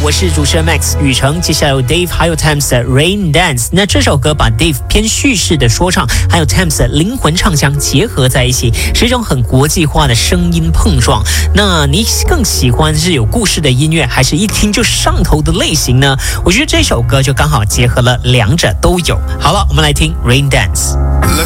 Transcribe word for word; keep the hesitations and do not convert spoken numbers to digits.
我是主持人 Max 雨成。接下来有 Dave 还有 Thames 的 Rain Dance。那这首歌把 Dave 偏叙事的说唱，还有 Thames 的灵魂唱腔结合在一起，是一种很国际化的声音碰撞。那你更喜欢是有故事的音乐，还是一听就上头的类型呢？我觉得这首歌就刚好结合了两者都有。好了，我们来听 Rain Dance。